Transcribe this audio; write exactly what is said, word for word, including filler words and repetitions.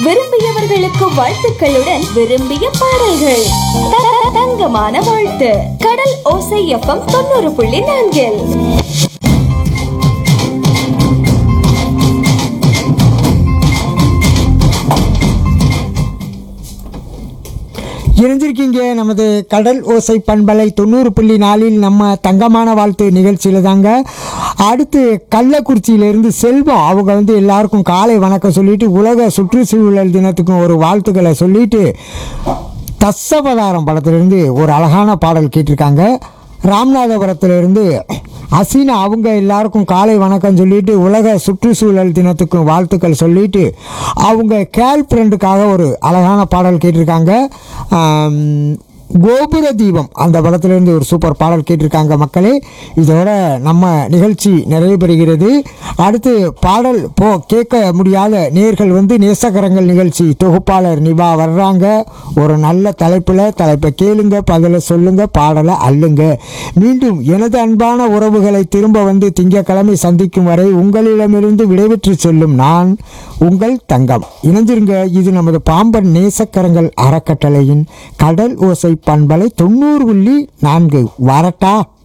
விரும்பியவர்களுக்கு வாழ்த்துக்களுடன் விரும்பிய பாடல்கள். தங்கமான வாழ்த்து. கடல் ஓசை எஃப்எம் தொண்ணூறு புள்ளி நான்கில். இணைஞ்சிருக்கீங்க நமது கடல் ஓசை பண்பலை தொண்ணூறு புள்ளி நாலில் நம்ம தங்கமான வாழ்த்து நிகழ்ச்சியில் தாங்க. அடுத்து கள்ளக்குறிச்சியிலேருந்து செல்வம் அவங்க வந்து எல்லாருக்கும் காலை வணக்கம் சொல்லிட்டு உலக சுற்றுச்சூழல் தினத்துக்கும் ஒரு வாழ்த்துக்களை சொல்லிட்டு தசவதாரம் படத்திலிருந்து ஒரு அழகான பாடல் கேட்டிருக்காங்க. ராமநாதபுரத்திலிருந்து அசீனா அவங்க எல்லாருக்கும் காலை வணக்கம் சொல்லிட்டு உலக சுற்றுச்சூழல் தினத்துக்கும் வாழ்த்துக்கள் சொல்லிட்டு அவங்க கேர்ள் ஃப்ரெண்டுக்காக ஒரு அழகான பாடல் கேட்டிருக்காங்க. கோபுர தீபம் அந்த படத்திலிருந்து ஒரு சூப்பர் பாடல் கேட்டிருக்காங்க மக்களே. இதோட நம்ம நிகழ்ச்சி நிறைவு பெறுகிறது. அடுத்து பாடல் போ கேட்க முடியாத நேர்கள் வந்து நேசகரங்கள் நிகழ்ச்சி தொகுப்பாளர் நிவா வர்றாங்க. ஒரு நல்ல தலைப்பில் தலைப்பை கேளுங்க, பதிலை சொல்லுங்க, பாடலை அள்ளுங்க. மீண்டும் எனது அன்பான உறவுகளை திரும்ப வந்து திங்கட்கிழமை சந்திக்கும் வரை உங்களிடமிருந்து விடைபெற்று செல்லும் நான் உங்கள் தங்கம். இணைஞ்சிருங்க. இது நமது பாம்பன் நேசக்கரங்கள் அறக்கட்டளையின் கடல் ஓசை பண்பலை தொண்ணூறு புள்ளி நான்கு. வரட்டா.